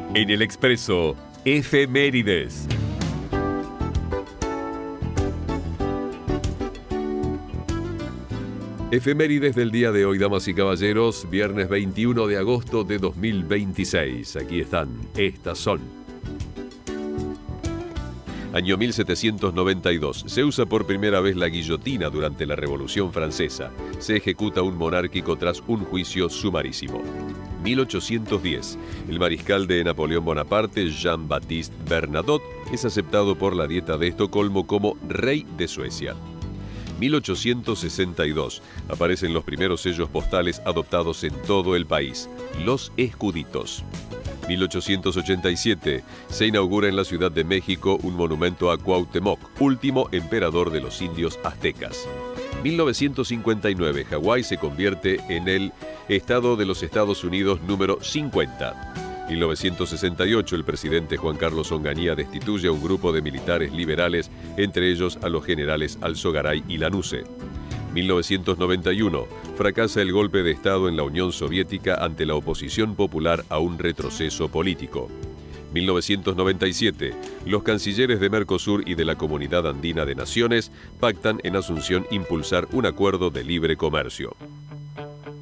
En el Expreso, efemérides. Efemérides del día de hoy, damas y caballeros, viernes 21 de agosto de 2026. Aquí están, estas son. Año 1792. Se usa por primera vez la guillotina durante la Revolución Francesa. Se ejecuta un monárquico tras un juicio sumarísimo. 1810. El mariscal de Napoleón Bonaparte, Jean-Baptiste Bernadotte, es aceptado por la Dieta de Estocolmo como rey de Suecia. 1862. Aparecen los primeros sellos postales adoptados en todo el país, los escuditos. 1887. Se inaugura en la Ciudad de México un monumento a Cuauhtémoc, último emperador de los indios aztecas. 1959. Hawái se convierte en el estado de los Estados Unidos número 50. 1968. El presidente Juan Carlos Onganía destituye a un grupo de militares liberales, entre ellos a los generales Alzogaray y Lanusse. 1991. Fracasa el golpe de Estado en la Unión Soviética ante la oposición popular a un retroceso político. 1997. Los cancilleres de Mercosur y de la Comunidad Andina de Naciones pactan en Asunción impulsar un acuerdo de libre comercio.